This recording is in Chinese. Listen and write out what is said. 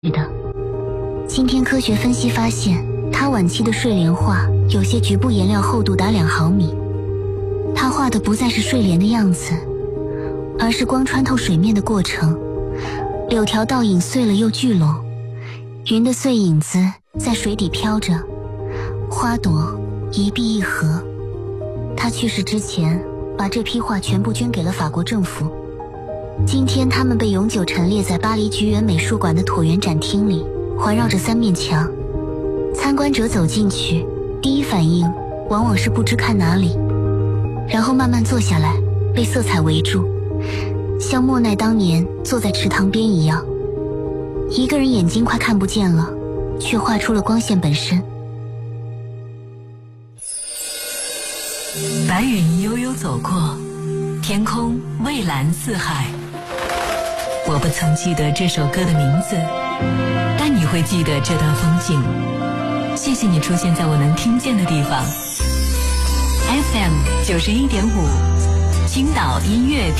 的。今天科学分析发现，他晚期的睡莲画有些局部颜料厚度达2毫米。他画的不再是睡莲的样子，而是光穿透水面的过程。柳条倒影碎了又聚拢，云的碎影子在水底飘着，花朵一闭一合。他去世之前，把这批画全部捐给了法国政府。今天它们被永久陈列在巴黎橘园美术馆的椭圆展厅里，环绕着3面墙。参观者走进去，第一反应往往是不知看哪里，然后慢慢坐下来，被色彩围住，像莫奈当年坐在池塘边一样。一个人眼睛快看不见了，却画出了光线本身。 白云悠悠走过，天空蔚蓝似海。我不曾记得这首歌的名字，但你会记得这段风景。谢谢你出现在我能听见的地方。FM 91.5，青岛音乐